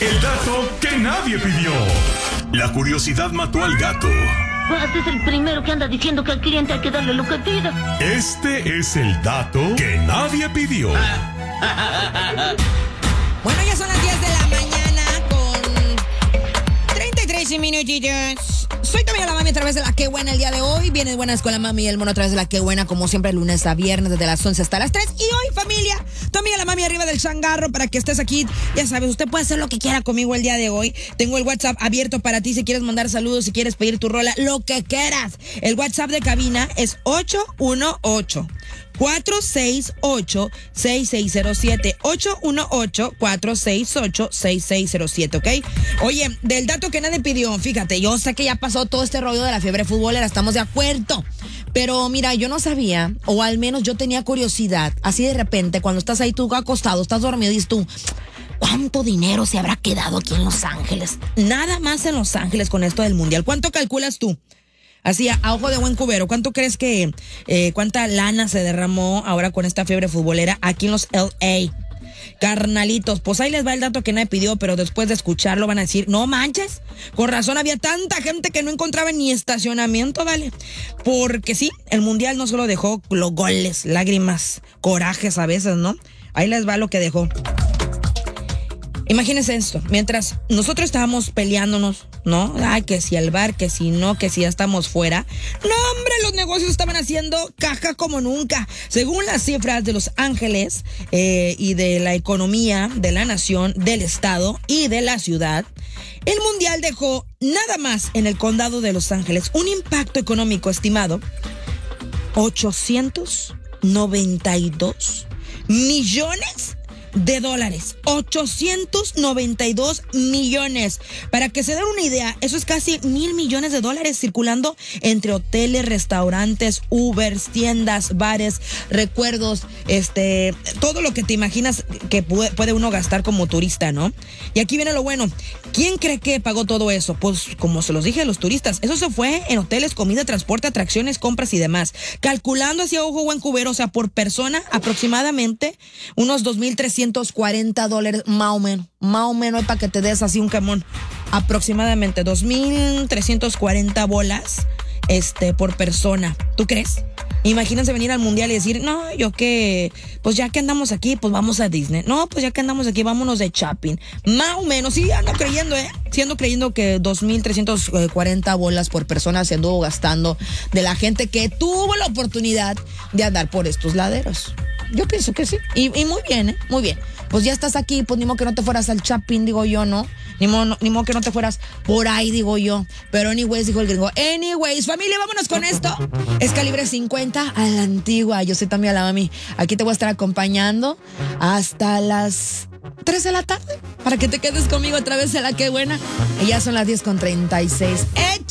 El dato que nadie pidió. La curiosidad mató al gato. Este es el primero que anda diciendo que al cliente hay que darle lo que pida. Este es el dato que nadie pidió. Bueno, ya son las 10 de la mañana con 33 minutitos. Soy también la mami a través de La Qué Buena el día de hoy. Vienes buenas con la mami y el mono a través de La Qué Buena, como siempre, lunes a viernes, desde las 11 hasta las 3. Y hoy, familia, tu amiga la mami arriba del changarro para que estés aquí. Ya sabes, usted puede hacer lo que quiera conmigo el día de hoy. Tengo el WhatsApp abierto para ti si quieres mandar saludos, si quieres pedir tu rola, lo que quieras. El WhatsApp de cabina es 818-468-6607. 818-468-6607, ¿ok? Oye, del dato que nadie pidió, fíjate, yo sé que ya pasó todo este rollo de la fiebre futbolera, estamos de acuerdo. Pero mira, yo no sabía, o al menos yo tenía curiosidad, así de repente, cuando estás ahí tú acostado, estás dormido y dices tú, ¿cuánto dinero se habrá quedado aquí en Los Ángeles? Nada más en Los Ángeles con esto del mundial. ¿Cuánto calculas tú? Así, a ojo de buen cubero, ¿cuánto crees que, cuánta lana se derramó ahora con esta fiebre futbolera aquí en los LA? Carnalitos, pues ahí les va el dato que nadie pidió, pero después de escucharlo van a decir, no manches, con razón había tanta gente que no encontraba ni estacionamiento, ¿vale? Porque sí, el mundial no solo dejó los goles, lágrimas, corajes a veces, ¿no? Ahí les va lo que dejó. Imagínense esto, mientras nosotros estábamos peleándonos, ¿no? Ay, que si al bar, que si no, que si ya estamos fuera. No, hombre, los negocios estaban haciendo caja como nunca. Según las cifras de Los Ángeles y de la economía de la nación, del estado y de la ciudad, el mundial dejó nada más en el condado de Los Ángeles un impacto económico estimado 892 millones de dólares. 892 millones. Para que se den una idea, eso es casi 1,000 millones de dólares circulando entre hoteles, restaurantes, Ubers, tiendas, bares, recuerdos, todo lo que te imaginas que puede uno gastar como turista, ¿no? Y aquí viene lo bueno. ¿Quién cree que pagó todo eso? Pues como se los dije a los turistas, eso se fue en hoteles, comida, transporte, atracciones, compras y demás. Calculando así a ojo buen cubero, o sea, por persona aproximadamente unos $2,340 más o menos para que te des así un camón, aproximadamente 2,340 bolas por persona. ¿Tú crees? Imagínense venir al mundial y decir, no, yo que, pues ya que andamos aquí, pues vamos a Disney. No, pues ya que andamos aquí, vámonos de shopping. Más o menos, sí, ando creyendo, que 2,340 bolas por persona se anduvo gastando de la gente que tuvo la oportunidad de andar por estos laderos. Yo pienso que sí. Y muy bien, muy bien. Pues ya estás aquí, pues ni modo que no te fueras al shopping, digo yo, ¿no? Ni modo que no te fueras por ahí, digo yo. Pero anyways, dijo el gringo. Anyways, familia, vámonos con esto. Es Calibre 50 a la antigua. Yo soy también la mami. Aquí te voy a estar acompañando hasta las 3 de la tarde para que te quedes conmigo a través de La Qué Buena. Y ya son las 10:36.